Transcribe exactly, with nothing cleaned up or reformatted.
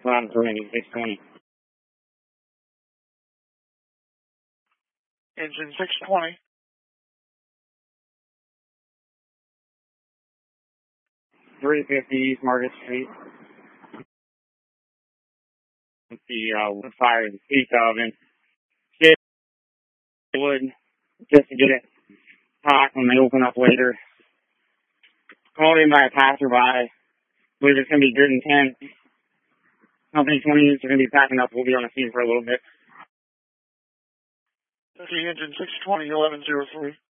Ground for engine six twenty. Engine six twenty. three fifty East Market Street. The uh, wood fire to speak of, and shit wood just to get it hot when they open up later. Called in by a passerby. I believe it's going to be good intent. Company twenty units are going to be packing up. We'll be on the scene for a little bit. Okay, engine six twenty, eleven oh three.